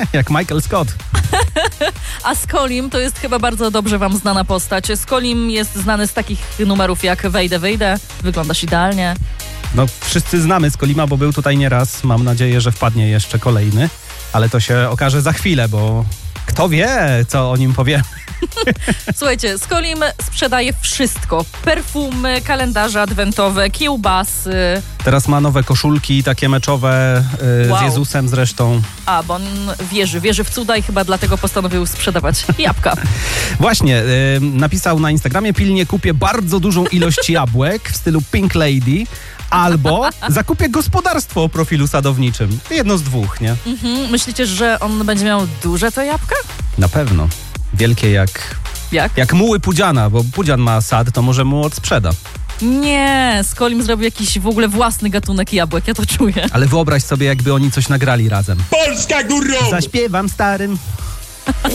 Jak Michael Scott. A Skolim to jest chyba bardzo dobrze wam znana postać. Skolim jest znany z takich numerów jak Wejdę, wyglądasz idealnie. No, wszyscy znamy Skolima, bo był tutaj nieraz. Mam nadzieję, że wpadnie jeszcze kolejny. Ale to się okaże za chwilę, bo kto wie, co o nim powie. Słuchajcie, Skolim sprzedaje wszystko. Perfumy, kalendarze adwentowe, kiełbasy. Teraz ma nowe koszulki, takie meczowe, Wow. z Jezusem zresztą. A, bo on wierzy w cuda i chyba dlatego postanowił sprzedawać jabłka. Właśnie, napisał na Instagramie: pilnie kupię bardzo dużą ilość jabłek w stylu Pink Lady, albo zakupię gospodarstwo o profilu sadowniczym. Jedno z dwóch, nie? Myślicie, że on będzie miał duże te jabłka? Na pewno. Wielkie jak muły Pudziana, bo Pudzian ma sad, to może mu odsprzeda. Nie, Skolim zrobił jakiś w ogóle własny gatunek jabłek, ja to czuję. Ale wyobraź sobie, jakby oni coś nagrali razem. Polska górą! Zaśpiewam starym